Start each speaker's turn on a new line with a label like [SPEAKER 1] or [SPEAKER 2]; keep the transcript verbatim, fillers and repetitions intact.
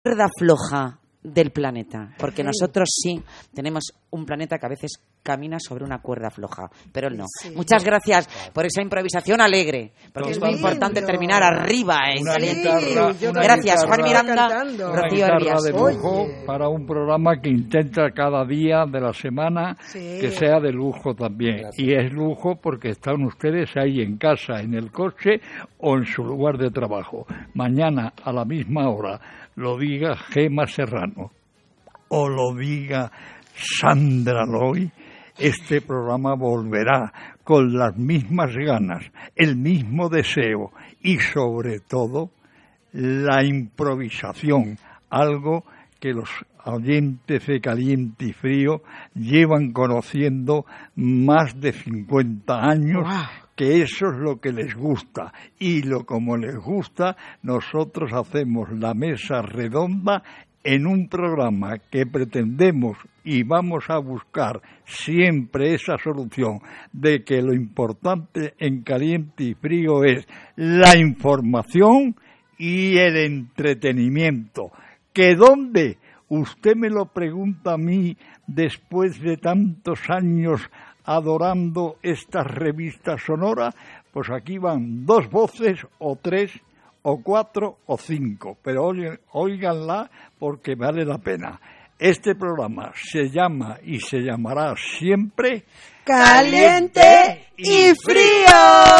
[SPEAKER 1] cuerda floja del planeta, porque nosotros sí tenemos un planeta que a veces camina sobre una cuerda floja, pero él no. Sí. Muchas gracias por esa improvisación alegre, porque Qué es muy lindo. importante terminar arriba.
[SPEAKER 2] Una guitarra,
[SPEAKER 1] sí,
[SPEAKER 2] una
[SPEAKER 1] gracias,
[SPEAKER 2] guitarra,
[SPEAKER 1] Juan Miranda,
[SPEAKER 2] una
[SPEAKER 1] Rocío
[SPEAKER 2] guitarra
[SPEAKER 1] Hervías.
[SPEAKER 2] de lujo
[SPEAKER 1] Oye.
[SPEAKER 2] para un programa que intenta cada día de la semana sí. que sea de lujo también. Gracias. Y es lujo porque están ustedes ahí en casa, en el coche o en su lugar de trabajo. Mañana a la misma hora lo diga Gema Serrano o lo diga Sandra Loy, este programa volverá con las mismas ganas, el mismo deseo y sobre todo la improvisación, algo que los oyentes de Caliente y Frío llevan conociendo más de cincuenta años. ¡Wow! Que eso es lo que les gusta y lo como les gusta, nosotros hacemos la mesa redonda en un programa que pretendemos y vamos a buscar siempre esa solución de que lo importante en Caliente y Frío es la información y el entretenimiento. ¿Que dónde? Usted me lo pregunta a mí después de tantos años adorando estas revistas sonoras, pues aquí van dos voces o tres o cuatro o cinco, pero óiganla porque vale la pena. Este programa se llama y se llamará siempre
[SPEAKER 3] Caliente y Frío.